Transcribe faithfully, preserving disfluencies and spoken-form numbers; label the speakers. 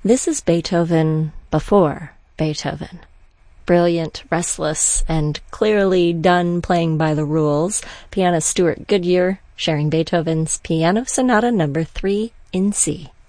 Speaker 1: This is Beethoven before Beethoven. Brilliant, restless, and clearly done playing by the rules, pianist Stuart Goodyear sharing Beethoven's Piano Sonata number three in C.